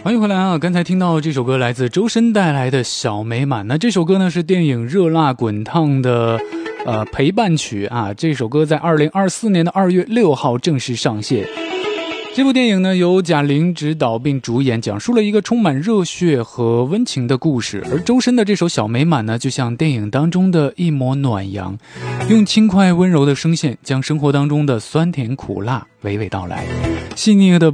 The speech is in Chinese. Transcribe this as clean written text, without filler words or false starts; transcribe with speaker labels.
Speaker 1: 欢迎回来啊！刚才听到这首歌来自周深带来的《小美满》，那这首歌呢是电影《热辣滚烫》的陪伴曲啊。这首歌在2024年的2月6号正式上线。这部电影呢由贾玲执导并主演，讲述了一个充满热血和温情的故事。而周深的这首《小美满》呢，就像电影当中的一抹暖阳，用轻快温柔的声线将生活当中的酸甜苦辣娓娓道来，细腻的